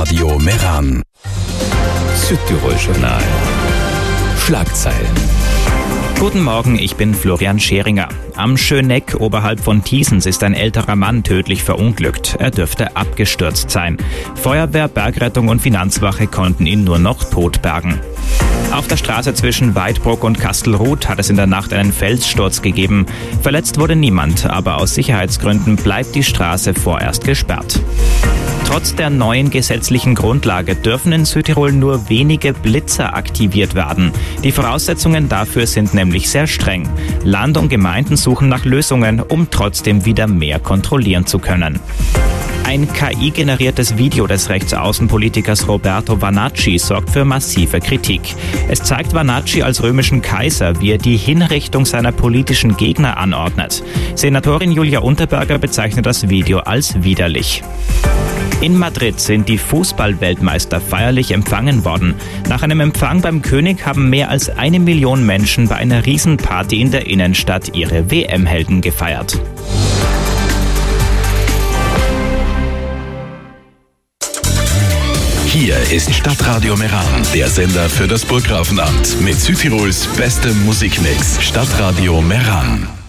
Stadtradio Meran. Südtirol-Journal. Schlagzeilen. Guten Morgen, ich bin Florian Scheringer. Am Schöneck oberhalb von Thiesens ist ein älterer Mann tödlich verunglückt. Er dürfte abgestürzt sein. Feuerwehr, Bergrettung und Finanzwache konnten ihn nur noch tot bergen. Auf der Straße zwischen Weidbruck und Kastelruth hat es in der Nacht einen Felssturz gegeben. Verletzt wurde niemand, aber aus Sicherheitsgründen bleibt die Straße vorerst gesperrt. Trotz der neuen gesetzlichen Grundlage dürfen in Südtirol nur wenige Blitzer aktiviert werden. Die Voraussetzungen dafür sind nämlich sehr streng. Land und Gemeinden suchen nach Lösungen, um trotzdem wieder mehr kontrollieren zu können. Ein KI-generiertes Video des Rechtsaußenpolitikers Roberto Vanacci sorgt für massive Kritik. Es zeigt Vanacci als römischen Kaiser, wie er die Hinrichtung seiner politischen Gegner anordnet. Senatorin Julia Unterberger bezeichnet das Video als widerlich. In Madrid sind die Fußball-Weltmeister feierlich empfangen worden. Nach einem Empfang beim König haben mehr als 1 Million Menschen bei einer Riesenparty in der Innenstadt ihre WM-Helden gefeiert. Hier ist Stadtradio Meran, der Sender für das Burggrafenamt. Mit Südtirols bestem Musikmix. Stadtradio Meran.